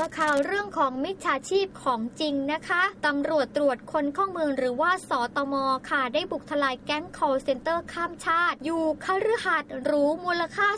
มาข่าวเรื่องของมิจฉาชีพของจริงนะคะตำรวจตรวจคนเข้าเมืองหรือว่าสตม.ค่ะได้บุกทลายแก๊ง call center ข้ามชาติอยู่คฤหาสน์หรูมูลค่า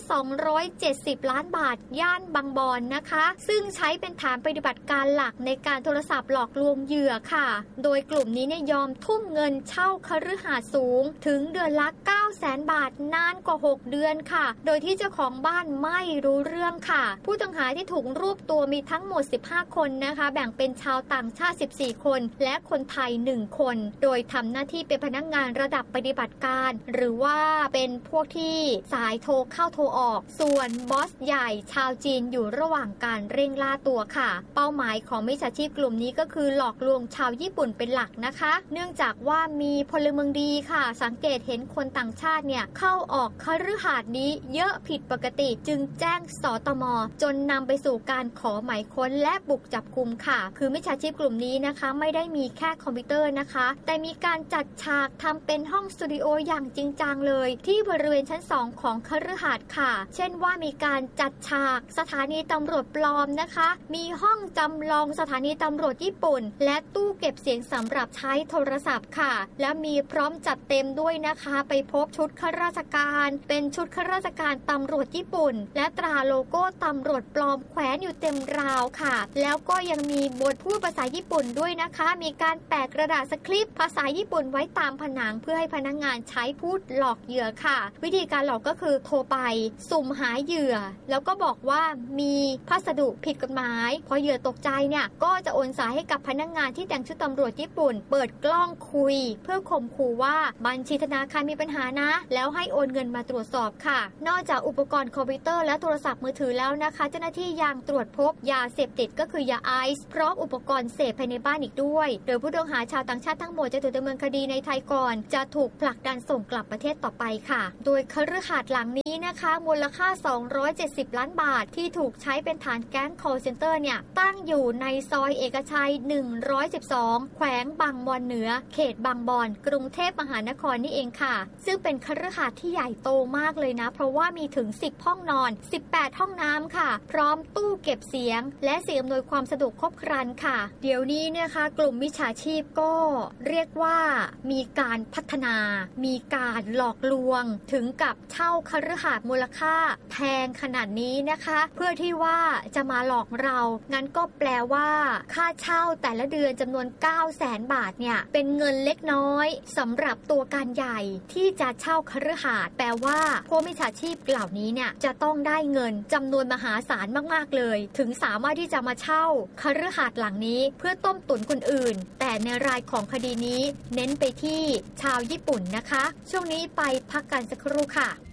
270 ล้านบาทย่านบางบอนนะคะซึ่งใช้เป็นฐานปฏิบัติการหลักในการโทรศัพท์หลอกลวงเหยื่อค่ะโดยกลุ่มนี้ยอมทุ่มเงินเช่าคฤหาสน์สูงถึงเดือนละ 900,000 บาทนานกว่า6เดือนค่ะโดยที่เจ้าของบ้านไม่รู้เรื่องค่ะผู้ต้องหาที่ถูกรวบตัวมีทั้งหมด15คนนะคะแบ่งเป็นชาวต่างชาติ14คนและคนไทย1คนโดยทำหน้าที่เป็นพนักงานระดับปฏิบัติการหรือว่าเป็นพวกที่สายโทรเข้าโทรออกส่วนบอสใหญ่ชาวจีนอยู่ระหว่างการเร่งล่าตัวค่ะเป้าหมายของมิจฉาชีพกลุ่มนี้ก็คือหลอกลวงชาวญี่ปุ่นเป็นหลักนะคะเนื่องจากว่ามีพลเมืองดีค่ะสังเกตเห็นคนต่างชาติเข้าออกคฤหาสน์นี้เยอะผิดปกติจึงแจ้งสตม.จนนำไปสู่การขอหมายค้นและบุกจับกุมค่ะคือมิจฉาชีพกลุ่มนี้นะคะไม่ได้มีแค่คอมพิวเตอร์นะคะแต่มีการจัดฉากทำเป็นห้องสตูดิโออย่างจริงจังเลยที่บริเวณชั้น2ของคฤหาสน์ค่ะเช่นว่ามีการจัดฉากสถานีตำรวจปลอมนะคะมีห้องจำลองสถานีตำรวจญี่ปุ่นและตู้เก็บเสียงสำหรับใช้โทรศัพท์ค่ะและมีพร้อมจัดเต็มด้วยนะคะไปพบชุดข้าราชการเป็นชุดข้าราชการตำรวจญี่ปุ่นและตราโลโก้ตำรวจปลอมแขวนอยู่เต็มราวค่ะแล้วก็ยังมีบทพูดภาษาญี่ปุ่นด้วยนะคะมีการแปะกระดาษสคริปต์ภาษาญี่ปุ่นไว้ตามผนังเพื่อให้พนักงานใช้พูดหลอกเหยื่อค่ะวิธีการหลอกก็คือโทรไปสุ่มหาเหยื่อแล้วก็บอกว่ามีพัสดุผิดกฎหมายพอเหยื่อตกใจก็จะโอนสายให้กับพนักงานที่แต่งชุดตำรวจญี่ปุ่นเปิดกล้องคุยเพื่อข่มขู่ว่าบัญชีธนาคารมีปัญหานะแล้วให้โอนเงินมาตรวจสอบค่ะนอกจากอุปกรณ์คอมพิวเตอร์และโทรศัพท์มือถือแล้วนะคะเจ้าหน้าที่ยังตรวจพบยาเสพติดก็คือยาไอซ์พร้อมอุปกรณ์เสพภายในบ้านอีกด้วยโดยผู้ต้องหาชาวต่างชาติทั้งหมดจะถูกดำเนินคดีในไทยก่อนจะถูกผลักดันส่งกลับประเทศต่อไปค่ะโดยคฤหาสน์หลังนี้นะคะมูลค่า270 ล้านบาทที่ถูกใช้เป็นฐานแก๊ง call center ตั้งอยู่ในซอยเอกชัย112แขวงบางบอนเหนือเขตบางบอนกรุงเทพมหานครนี่เองค่ะซึ่งเป็นคฤหาสน์ที่ใหญ่โตมากเลยนะเพราะว่ามีถึง10ห้องนอน18ห้องน้ำค่ะพร้อมตู้เก็บเสียงและสิ่งอำนวยความสะดวกครบครันค่ะเดี๋ยวนี้นะคะกลุ่มมิจฉาชีพก็เรียกว่ามีการพัฒนามีการหลอกลวงถึงกับเช่าคฤหาสน์มูลค่าแพงขนาดนี้นะคะเพื่อที่ว่าจะมาหลอกเรางั้นก็แปลว่าค่าเช่าแต่ละเดือนจำนวน 900,000 บาทเป็นเงินเล็กน้อยสำหรับตัวการใหญ่ที่จะเช่าคฤหาสน์แปลว่าพวกมิจฉาชีพเหล่านี้จะต้องได้เงินจำนวนมหาศาลมากๆเลยถึงสามารถที่จะมาเช่าคฤหาสน์หลังนี้เพื่อต้มตุ๋นคนอื่นแต่ในรายของคดีนี้เน้นไปที่ชาวญี่ปุ่นนะคะช่วงนี้ไปพักกันสักครู่ค่ะ